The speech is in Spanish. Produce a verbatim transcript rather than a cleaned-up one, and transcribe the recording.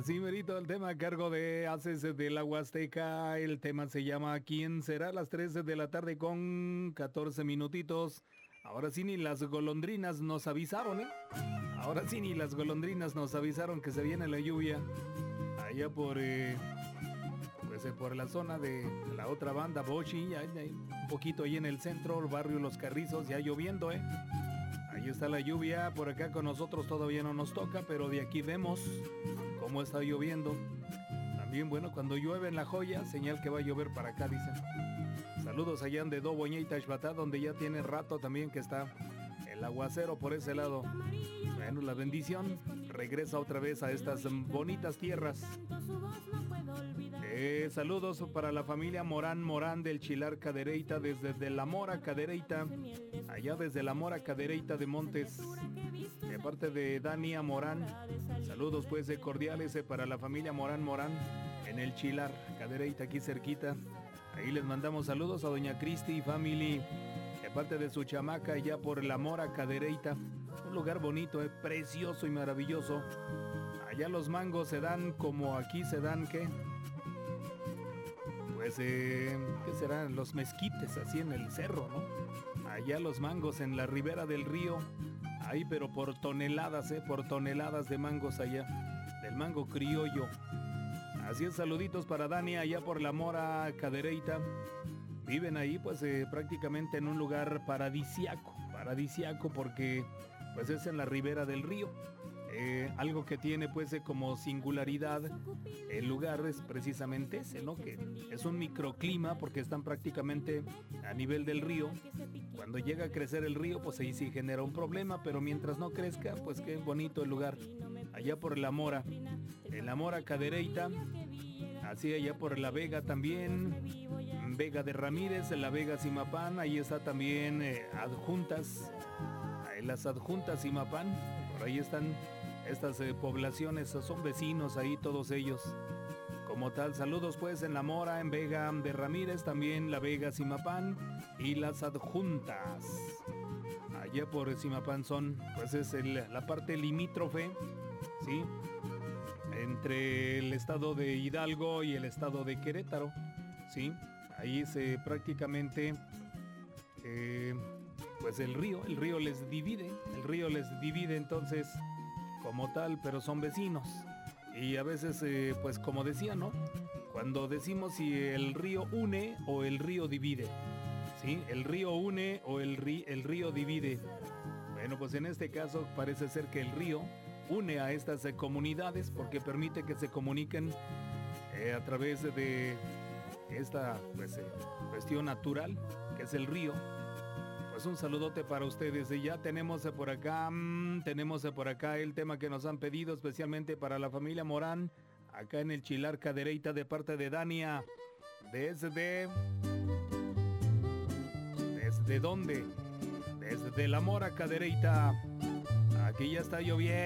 Así merito el tema a cargo de Haces de la Huasteca. El tema se llama ¿Quién será? A las trece de la tarde con catorce minutitos. Ahora sí ni las golondrinas nos avisaron, ¿eh? Ahora sí ni las golondrinas nos avisaron que se viene la lluvia. Allá por, eh, pues, eh, por la zona de la otra banda, Bochi, ya, ya, un poquito ahí en el centro, el barrio Los Carrizos, ya lloviendo, ¿eh? Ahí está la lluvia, por acá con nosotros todavía no nos toca, pero de aquí vemos cómo está lloviendo. También, bueno, cuando llueve en La Joya, señal que va a llover para acá, dicen. Saludos allá de Doboña y Tashbatá, donde ya tiene rato también que está el aguacero por ese lado. Bueno, la bendición regresa otra vez a estas bonitas tierras. Eh, saludos para la familia Morán Morán del Chilar Cadereyta, desde de la Mora Cadereyta, allá desde la Mora Cadereyta de Montes, de parte de Dania Morán. Saludos pues de cordiales eh, para la familia Morán Morán en el Chilar Cadereyta, aquí cerquita. Ahí les mandamos saludos a doña Cristi y family, de parte de su chamaca allá por la Mora Cadereyta. Un lugar bonito, eh, precioso y maravilloso. Allá los mangos se dan como aquí se dan, ¿qué? Pues, eh, ¿qué serán? Los mezquites, así en el cerro, ¿no? Allá los mangos en la ribera del río. Ahí, pero por toneladas, ¿eh? Por toneladas de mangos allá. Del mango criollo. Así es, saluditos para Dania, allá por la Mora Cadereyta. Viven ahí, pues, eh, prácticamente en un lugar paradisiaco. Paradisiaco porque, pues, es en la ribera del río. Eh, algo que tiene pues eh, como singularidad el lugar es precisamente ese, ¿no? Que es un microclima porque están prácticamente a nivel del río. Cuando llega a crecer el río, pues ahí sí genera un problema, pero mientras no crezca, pues qué bonito el lugar. Allá por la Mora, en la Mora Cadereyta, así allá por la Vega también, Vega de Ramírez, en la Vega Zimapán, ahí está también eh, adjuntas, en las adjuntas Zimapán, por ahí están estas eh, poblaciones, son vecinos ahí todos ellos. Como tal, saludos pues en la Mora, en Vega de Ramírez, también la Vega Zimapán y las adjuntas. Allá por Zimapán son, pues es el, la parte limítrofe, ¿sí? Entre el estado de Hidalgo y el estado de Querétaro, ¿sí? Ahí se prácticamente, eh, pues el río, el río les divide, el río les divide entonces como tal, pero son vecinos. Y a veces, eh, pues como decía, ¿no? Cuando decimos si el río une o el río divide, ¿sí? El río une o el, rí, el río divide. Bueno, pues en este caso parece ser que el río une a estas eh, comunidades porque permite que se comuniquen eh, a través de esta pues, eh, cuestión natural que es el río. Pues un saludote para ustedes. Y ya tenemos eh, por acá, mmm, tenemos eh, por acá el tema que nos han pedido especialmente para la familia Morán, acá en el Chilar Cadereyta de parte de Dania. ¿Desde? ¿Desde dónde? Desde la Mora Cadereyta. Aquí ya está lloviendo.